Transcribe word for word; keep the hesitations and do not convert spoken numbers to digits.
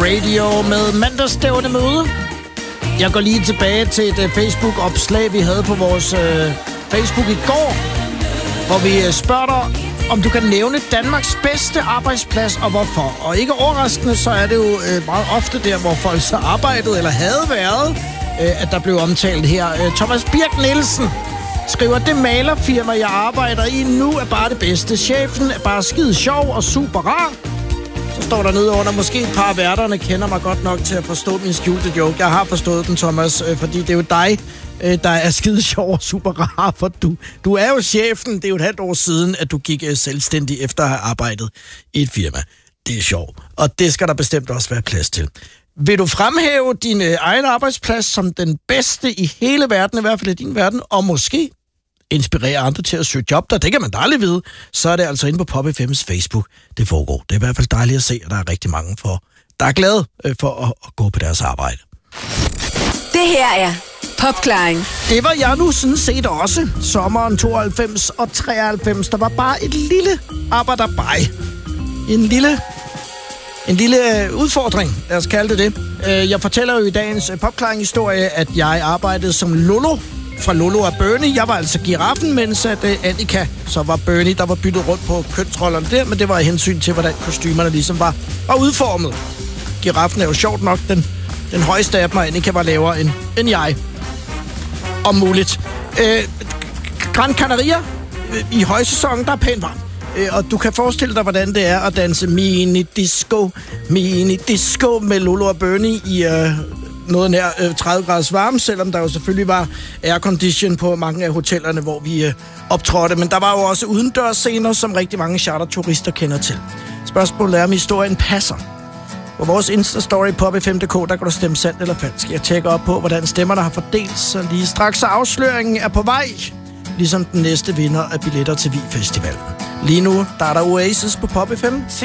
Radio med mandagsstævne møde. Jeg går lige tilbage til et uh, Facebook-opslag, vi havde på vores uh, Facebook i går, hvor vi uh, spørger dig, om du kan nævne Danmarks bedste arbejdsplads og hvorfor. Og ikke overraskende, så er det jo uh, meget ofte der, hvor folk så arbejdede eller havde været, uh, at der blev omtalt her. Uh, Thomas Birk Nielsen skriver, det malerfirma, jeg arbejder i nu, er bare det bedste. Chefen er bare skide sjov og super rar. Så står der nede under, måske et par af værterne kender mig godt nok til at forstå min skjulte joke. Jeg har forstået den, Thomas, fordi det er jo dig, der er skide sjov og super rar, for du, du er jo chefen. Det er jo et halvt år siden, at du gik selvstændig efter at have arbejdet i et firma. Det er sjovt, og det skal der bestemt også være plads til. Vil du fremhæve din egen arbejdsplads som den bedste i hele verden, i hvert fald i din verden, og måske inspirere andre til at søge job der, det kan man da aldrig vide, så er det altså inde på Pop F M's Facebook, det foregår. Det er i hvert fald dejligt at se, at der er rigtig mange, for, der er glade for at, at gå på deres arbejde. Det her er Popklaring. Det var jeg nu sådan set også. Sommeren tooghalvfems og treoghalvfems, der var bare et lille arbejderbej. En lille... En lille udfordring, lad os kalde det det. Jeg fortæller jo i dagens Popklaring-historie, at jeg arbejdede som Lolo fra Lolo og Bernie. Jeg var altså giraffen, mens at Annika så var Bernie, der var byttet rundt på kønsrollerne der, men det var i hensyn til, hvordan kostymerne ligesom var, var udformet. Giraffen er jo sjovt nok den, den højeste af dem, og Annika var lavere end, end jeg. Om muligt. Øh, Gran Canaria i højsæsonen, der er pænt varmt. Og du kan forestille dig, hvordan det er at danse mini-disco, mini-disco med Lolo og Bernie i øh, noget nær øh, tredive graders varme, selvom der jo selvfølgelig var aircondition på mange af hotellerne, hvor vi øh, optrådte. Men der var jo også udendørsscener, som rigtig mange charterturister kender til. Spørgsmålet er, om historien passer. På vores Insta-story på Pop F M punktum d k, der kan du stemme sandt eller falsk. Jeg tjekker op på, hvordan stemmerne har fordelt sig lige straks, så afsløringen er på vej. Ligesom den næste vinder af billetter til Vig Festivalen. Lige nu, der er der Oasis på Pop F M.